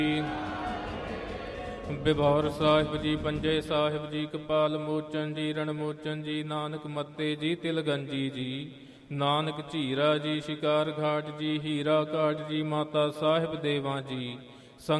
ਬਿਭੌਰ ਸਾਹਿਬ ਜੀ, ਪੰਜੇ ਸਾਹਿਬ ਜੀ, ਕਪਾਲ ਮੋਚਨ ਜੀ, ਰਣ ਮੋਚਨ ਜੀ, ਨਾਨਕ ਮੱਤੇ ਜੀ, ਤਿਲਗੰਜੀ ਜੀ, ਨਾਨਕ ਝੀਰਾ ਜੀ, ਸ਼ਿਕਾਰ ਘਾਟ ਜੀ, ਹੀਰਾ ਘਾਟ ਜੀ, ਮਾਤਾ ਸਾਹਿਬ ਦੇਵਾਂ ਜੀ,